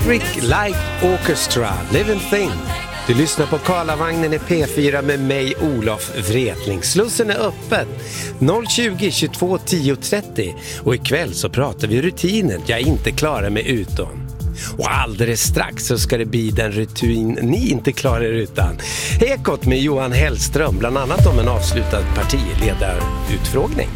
Electric Light Orchestra, Living Thing. Du lyssnar på Karlavagnen i P4 med mig, Olof Wretling. Slussen är öppen 020 22 10 30 och ikväll så pratar vi rutinen jag inte klarar mig utan. Och alldeles strax så ska det bli den rutin ni inte klarar er utan. Ekot med Johan Hellström, bland annat om en avslutad partiledarutfrågning.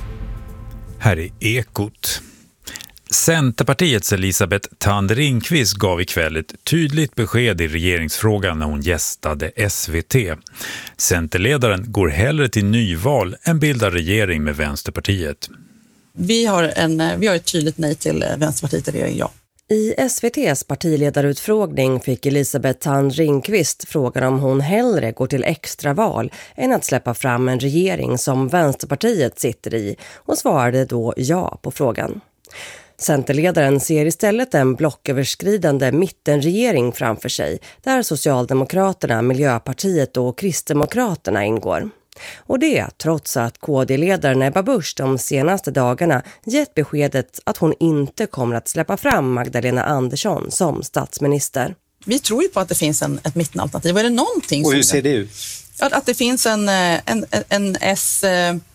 Här är Ekot. Centerpartiets Elisabeth Thand Ringqvist gav ikväll ett tydligt besked i regeringsfrågan när hon gästade SVT. Centerledaren går hellre till nyval än bildar regering med Vänsterpartiet. Vi har ett tydligt nej till Vänsterpartiet i regering, ja. I SVT:s partiledarutfrågning fick Elisabeth Thand Ringqvist frågan om hon hellre går till extraval än att släppa fram en regering som Vänsterpartiet sitter i och svarade då ja på frågan. Centerledaren ser istället en blocköverskridande mittenregering framför sig där Socialdemokraterna, Miljöpartiet och Kristdemokraterna ingår. Och det trots att KD-ledaren Ebba Busch de senaste dagarna gett beskedet att hon inte kommer att släppa fram Magdalena Andersson som statsminister. Vi tror ju på att det finns ett mittenalternativ. Är det någonting och hur ser det ut? Att det finns en S...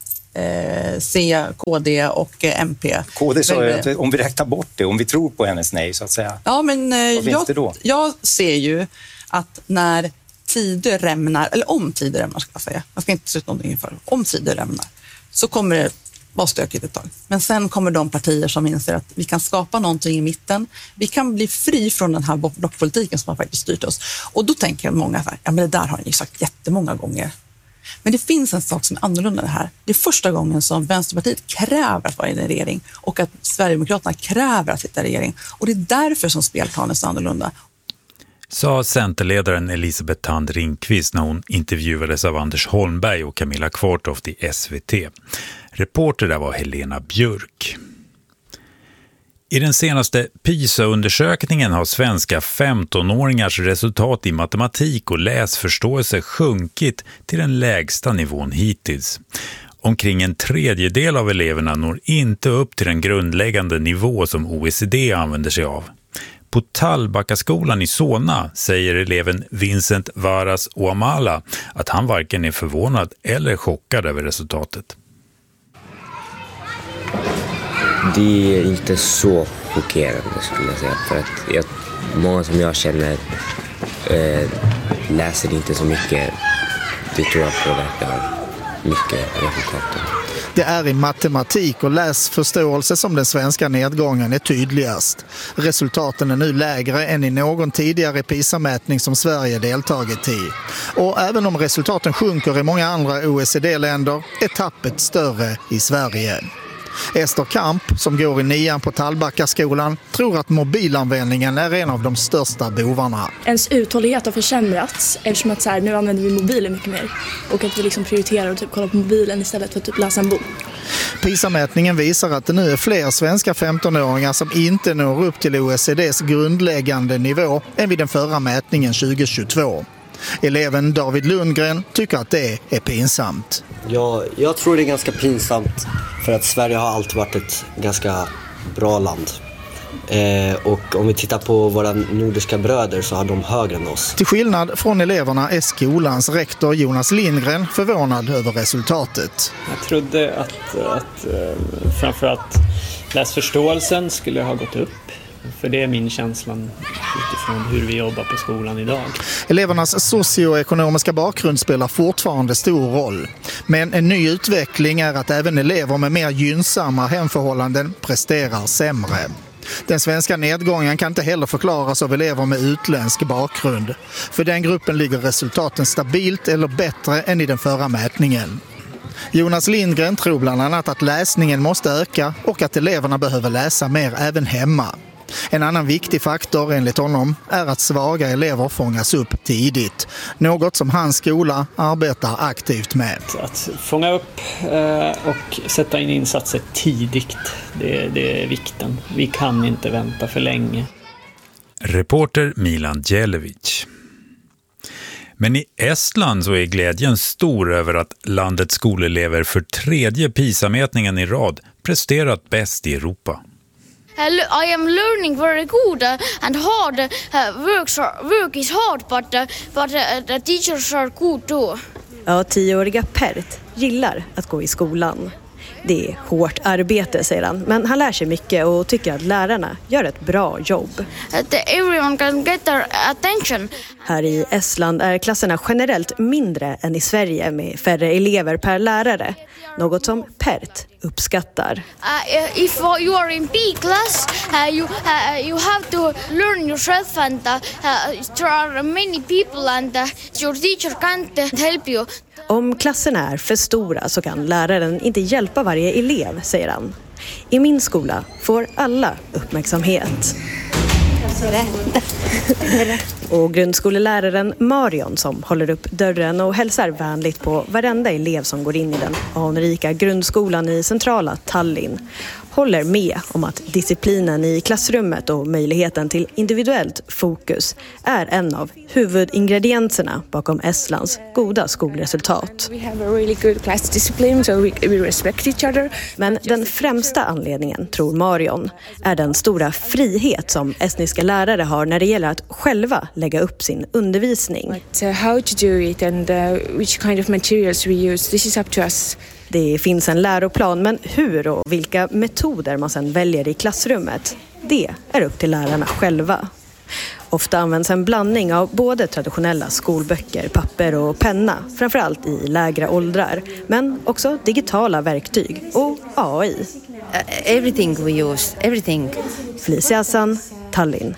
C, KD och MP. KD sa ju att om vi räknar bort det, om vi tror på hennes nej så att säga. Ja, men jag ser ju att när tider rämnar, eller om tider rämnar ska jag säga. Jag ska inte sluta någonting inför. Om tider rämnar så kommer det vara stökigt ett tag. Men sen kommer de partier som inser att vi kan skapa någonting i mitten. Vi kan bli fri från den här blockpolitiken som har faktiskt styrt oss. Och då tänker många så här, ja men det där har ni sagt jättemånga gånger. Men det finns en sak som är annorlunda det här. Det är första gången som Vänsterpartiet kräver att vara i en regering och att Sverigedemokraterna kräver att sitta i regering. Och det är därför som spelplanen är så annorlunda. Sa centerledaren Elisabeth Thand Ringqvist när hon intervjuades av Anders Holmberg och Camilla Kvartoft i SVT. Reporter där var Helena Björk. I den senaste PISA-undersökningen har svenska 15-åringars resultat i matematik och läsförståelse sjunkit till den lägsta nivån hittills. Omkring en tredjedel av eleverna når inte upp till den grundläggande nivå som OECD använder sig av. På Tallbackaskolan i Solna säger eleven Vincent Varas Oamala att han varken är förvånad eller chockad över resultatet. Det är inte så chockerande skulle jag säga, för att många som jag känner läser inte så mycket. Det tror jag påverkar mycket resultaten. Det är i matematik och läsförståelse som den svenska nedgången är tydligast. Resultaten är nu lägre än i någon tidigare PISA-mätning som Sverige deltagit i. Och även om resultaten sjunker i många andra OECD-länder är tappet större i Sverige. Ester Kamp, som går i 9:an på Tallbackaskolan, tror att mobilanvändningen är en av de största bovarna. Ens uthållighet har försämrats eftersom att nu använder vi mobilen mycket mer. Och att vi liksom prioriterar att kolla på mobilen istället för att läsa en bok. PISA-mätningen visar att det nu är fler svenska 15-åringar som inte når upp till OECDs grundläggande nivå än vid den förra mätningen 2022. Eleven David Lundgren tycker att det är pinsamt. Jag tror det är ganska pinsamt för att Sverige har alltid varit ett ganska bra land. Och om vi tittar på våra nordiska bröder så har de högre än oss. Till skillnad från eleverna är skolans rektor Jonas Lindgren förvånad över resultatet. Jag trodde att framförallt läsförståelsen skulle ha gått upp. För det är min känsla utifrån hur vi jobbar på skolan idag. Elevernas socioekonomiska bakgrund spelar fortfarande stor roll. Men en ny utveckling är att även elever med mer gynnsamma hemförhållanden presterar sämre. Den svenska nedgången kan inte heller förklaras av elever med utländsk bakgrund. För den gruppen ligger resultaten stabilt eller bättre än i den förra mätningen. Jonas Lindgren tror bland annat att läsningen måste öka och att eleverna behöver läsa mer även hemma. En annan viktig faktor enligt honom är att svaga elever fångas upp tidigt. Något som hans skola arbetar aktivt med. Att fånga upp och sätta in insatser tidigt, det är vikten. Vi kan inte vänta för länge. Reporter Milan Djelevic. Men i Estland så är glädjen stor över att landets skolelever för 3:e PISA-mätningen i rad presterat bäst i Europa. I am learning very good and hard. Work is hard, but the teachers are good too. Ja, 10-åriga Pert gillar att gå i skolan. Det är hårt arbete, säger han, men han lär sig mycket och tycker att lärarna gör ett bra jobb. Everyone can get their attention. Här i Estland är klasserna generellt mindre än i Sverige med färre elever per lärare. Något som Pert uppskattar. If you are in B-class, you have to learn yourself and there are many people and your teacher can't help you. Om klasserna är för stora så kan läraren inte hjälpa varje elev, säger han. I min skola får alla uppmärksamhet. Och grundskoleläraren Marion, som håller upp dörren och hälsar vänligt på varenda elev som går in i den anrika grundskolan i centrala Tallinn, håller med om att disciplinen i klassrummet och möjligheten till individuellt fokus är en av huvudingredienserna bakom Estlands goda skolresultat. Men den främsta anledningen, tror Marion, är den stora frihet som estniska lärare har när det gäller att själva lägga upp sin undervisning. How to do it and which kind of materials we use, this is up to us. Det finns en läroplan, men hur och vilka metoder man sedan väljer i klassrummet, det är upp till lärarna själva. Ofta används en blandning av både traditionella skolböcker, papper och penna, framförallt i lägre åldrar, men också digitala verktyg och AI. Everything we use, everything. Felicia Hassan, Tallinn.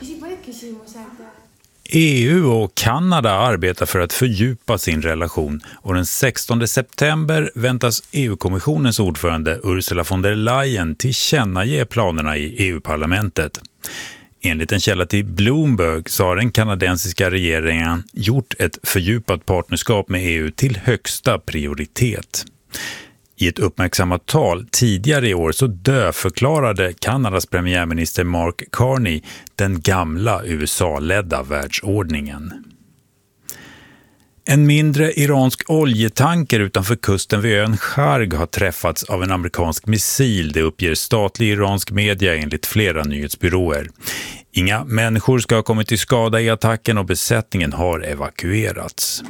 EU och Kanada arbetar för att fördjupa sin relation och den 16 september väntas EU-kommissionens ordförande Ursula von der Leyen tillkännage planerna i EU-parlamentet. Enligt en källa till Bloomberg så har den kanadensiska regeringen gjort ett fördjupat partnerskap med EU till högsta prioritet. I ett uppmärksammat tal tidigare i år så dödförklarade Kanadas premiärminister Mark Carney den gamla USA-ledda världsordningen. En mindre iransk oljetanker utanför kusten vid ön Sharg har träffats av en amerikansk missil, det uppger statlig iransk media enligt flera nyhetsbyråer. Inga människor ska ha kommit till skada i attacken och besättningen har evakuerats.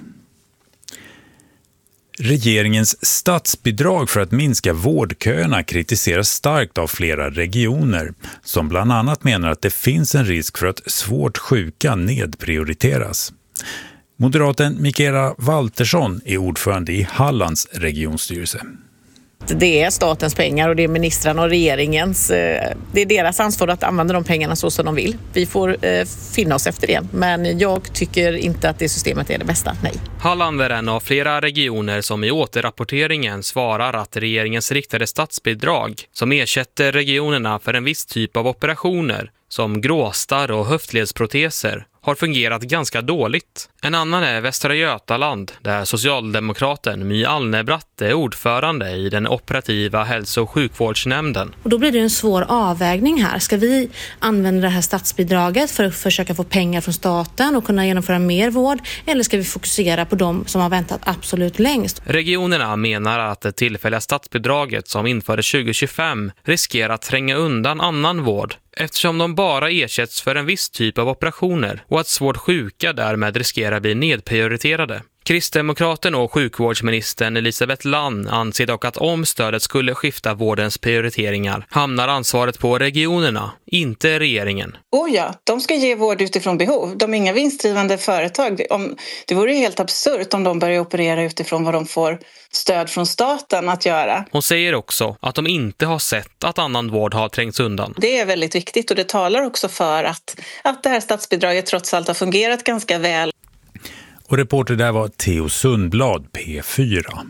Regeringens statsbidrag för att minska vårdköerna kritiseras starkt av flera regioner som bland annat menar att det finns en risk för att svårt sjuka nedprioriteras. Moderaten Mikaela Waltersson är ordförande i Hallands regionstyrelse. Det är statens pengar och det är ministrarna och regeringens. Det är deras ansvar att använda de pengarna så som de vill. Vi får finna oss efter det. Men jag tycker inte att det systemet är det bästa, nej. Halland är en av flera regioner som i återrapporteringen svarar att regeringens riktade statsbidrag som ersätter regionerna för en viss typ av operationer som gråstarr och höftledsproteser har fungerat ganska dåligt. En annan är Västra Götaland där socialdemokraten My Alnebratt är ordförande i den operativa hälso- och sjukvårdsnämnden. Och då blir det en svår avvägning här. Ska vi använda det här statsbidraget för att försöka få pengar från staten och kunna genomföra mer vård, eller ska vi fokusera på de som har väntat absolut längst? Regionerna menar att det tillfälliga statsbidraget som infördes 2025 riskerar att tränga undan annan vård eftersom de bara ersätts för en viss typ av operationer och att svårt sjuka därmed riskerar bli nedprioriterade. Kristdemokraten och sjukvårdsministern Elisabeth Lann anser dock att om stödet skulle skifta vårdens prioriteringar hamnar ansvaret på regionerna, inte regeringen. Ja, de ska ge vård utifrån behov. De är inga vinstdrivande företag. Det vore helt absurt om de börjar operera utifrån vad de får stöd från staten att göra. Hon säger också att de inte har sett att annan vård har trängts undan. Det är väldigt viktigt och det talar också för att det här statsbidraget trots allt har fungerat ganska väl. Och reporter där var Theo Sundblad, P4.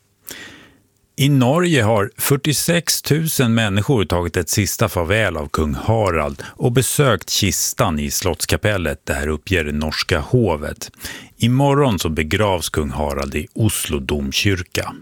I Norge har 46 000 människor tagit ett sista farväl av kung Harald och besökt kistan i slottskapellet, det här uppger det norska hovet. Imorgon så begravs kung Harald i Oslo domkyrka.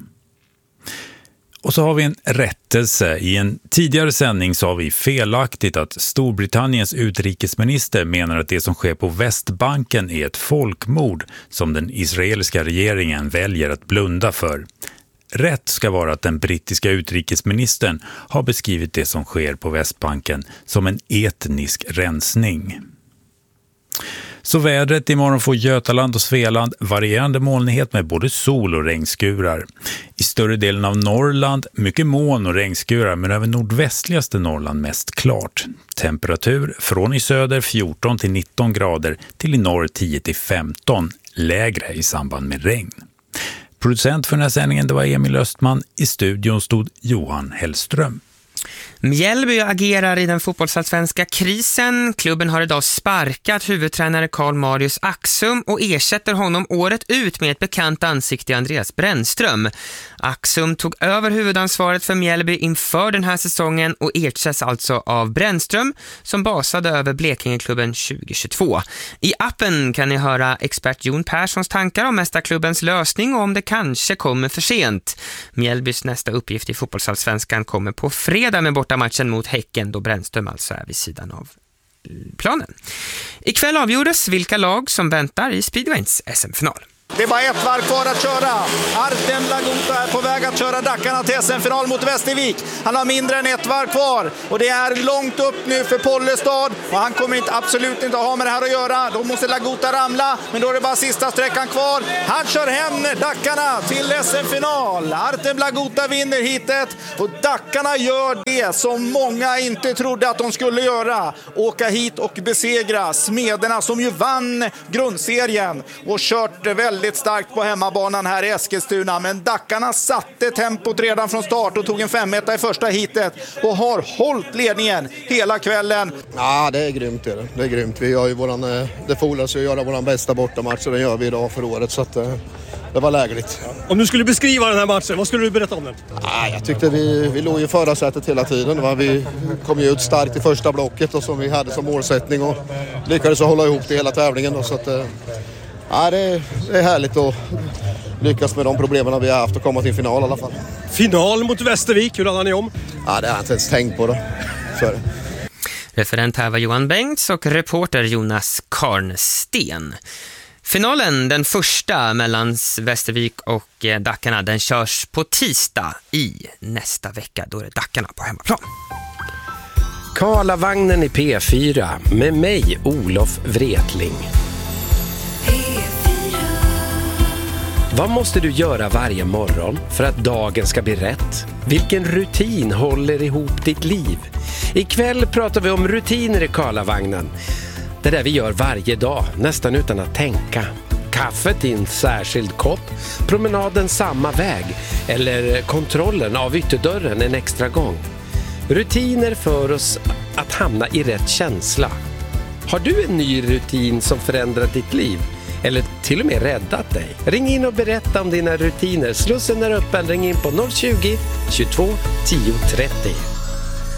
Och så har vi en rättelse. I en tidigare sändning sa vi felaktigt att Storbritanniens utrikesminister menar att det som sker på Västbanken är ett folkmord som den israeliska regeringen väljer att blunda för. rätt ska vara att den brittiska utrikesministern har beskrivit det som sker på Västbanken som en etnisk rensning. Så vädret: imorgon får Götaland och Svealand varierande molnighet med både sol- och regnskurar. I större delen av Norrland mycket moln och regnskurar, men över nordvästligaste Norrland mest klart. Temperatur från i söder 14 till 19 grader till i norr 10 till 15, lägre i samband med regn. Producent för den här sändningen, det var Emil Östman. I studion stod Johan Hellström. Mjällby agerar i den fotbollsallsvenska krisen. Klubben har idag sparkat huvudtränare Karl Marius Axum och ersätter honom året ut med ett bekant ansikte, Andreas Brännström. Axum tog över huvudansvaret för Mjällby inför den här säsongen och ersätts alltså av Brännström som basade över Blekingeklubben 2022. I appen kan ni höra expert Jon Perssons tankar om mästarklubbens lösning och om det kanske kommer för sent. Mjällbys nästa uppgift i fotbollsallsvenskan kommer på fredag med bortamatchen mot Häcken, då Brännström alltså är vid sidan av planen. Ikväll avgjordes vilka lag som väntar i Speedwayns SM-final. Det är bara ett varv kvar att köra. Artem Lagota är på väg att köra Dackarna till SM-final mot Västervik. Han har mindre än ett varv kvar. Och det är långt upp nu för Pollestad. Och han kommer absolut inte att ha med det här att göra. Då måste Lagota ramla. Men då är det bara sista sträckan kvar. Han kör hem Dackarna till SM-final. Artem Lagota vinner hitet. Och Dackarna gör det som många inte trodde att de skulle göra. Åka hit och besegra Smederna som ju vann grundserien. Och kört väldigt starkt på hemmabanan här i Eskilstuna, men Dackarna satte tempot redan från start och tog en 5-1 i första hitet och har hållit ledningen hela kvällen. Ja, det är grymt. Det är grymt. Vi gör ju det fordras ju att göra våran bästa bortamatch, och den gör vi idag för året, så att det var lägligt. Om du skulle beskriva den här matchen, vad skulle du berätta om den? Jag tyckte vi låg i förra sätet hela tiden. Va? Vi kom ju ut starkt i första blocket och som vi hade som målsättning och lyckades hålla ihop det hela tävlingen. Då, så att ja, det är härligt att lyckas med de problemen vi har haft och komma till final i alla fall. Final mot Västervik, hur hade ni om? Ja, det har jag inte ens tänkt på då. Referent här var Johan Bengts och reporter Jonas Karnsten. Finalen, den första mellan Västervik och Dackarna, den körs på tisdag i nästa vecka. Då är det Dackarna på hemmaplan. Karlavagnen i P4 med mig, Olof Wretling. Vad måste du göra varje morgon för att dagen ska bli rätt? Vilken rutin håller ihop ditt liv? Ikväll pratar vi om rutiner i Karlavagnen. Det där vi gör varje dag, nästan utan att tänka. Kaffet i en särskild kopp, promenaden samma väg eller kontrollen av ytterdörren en extra gång. Rutiner för oss att hamna i rätt känsla. Har du en ny rutin som förändrat ditt liv? Eller till och med räddat dig? Ring in och berätta om dina rutiner. Slussen är öppen, ring in på 020 22 10 30.